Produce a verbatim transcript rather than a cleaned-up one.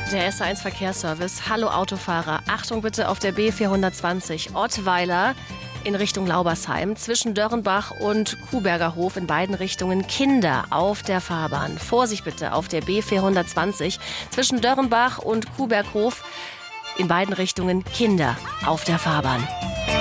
Der S eins Verkehrsservice. Hallo Autofahrer. Achtung bitte auf der B vierhundertzwanzig Ottweiler in Richtung Laubersheim. Zwischen Dörrenbach und Kuhberger Hof in beiden Richtungen Kinder auf der Fahrbahn. Vorsicht bitte auf der B vierhundertzwanzig. Zwischen Dörrenbach und Kuhberghof in beiden Richtungen Kinder auf der Fahrbahn.